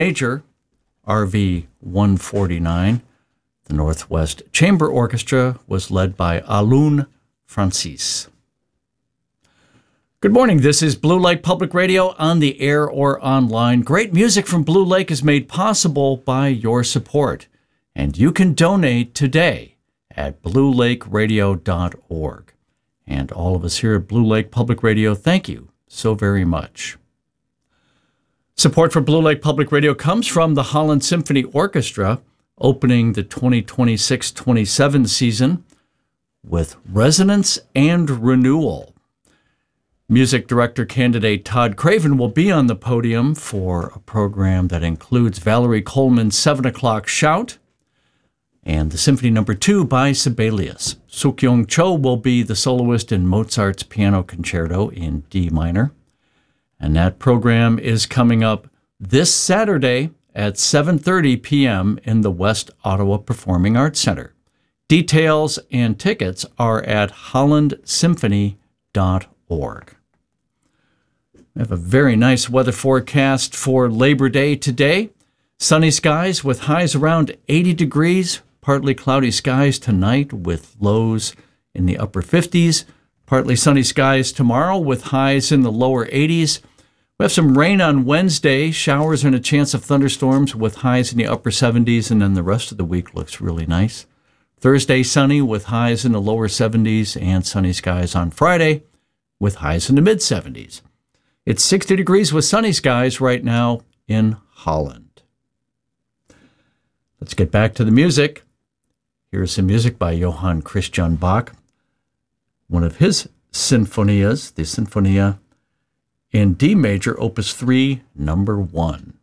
Major, RV 149. The Northwest Chamber Orchestra was led by Alun Francis. Good morning. This is Blue Lake Public Radio on the air or online. Great music from Blue Lake is made possible by your support, and you can donate today at bluelakeradio.org. And all of us here at Blue Lake Public Radio, thank you so very much. Support for Blue Lake Public Radio comes from the Holland Symphony Orchestra, opening the 2026-27 season with Resonance and Renewal. Music director candidate Todd Craven will be on the podium for a program that includes Valerie Coleman's 7 o'clock shout and the Symphony No. 2 by Sibelius. Suk-Young Cho will be the soloist in Mozart's Piano Concerto in D minor. And that program is coming up this Saturday at 7:30 p.m. in the West Ottawa Performing Arts Center. Details and tickets are at hollandsymphony.org. We have a very nice weather forecast for Labor Day today. Sunny skies with highs around 80 degrees. Partly cloudy skies tonight with lows in the upper 50s. Partly sunny skies tomorrow with highs in the lower 80s. We have some rain on Wednesday, showers and a chance of thunderstorms with highs in the upper 70s, and then the rest of the week looks really nice. Thursday, sunny with highs in the lower 70s, and sunny skies on Friday with highs in the mid-70s. It's 60 degrees with sunny skies right now in Holland. Let's get back to the music. Here's some music by Johann Christian Bach, one of his sinfonias, the Sinfonia in D major, Opus 3, number 1.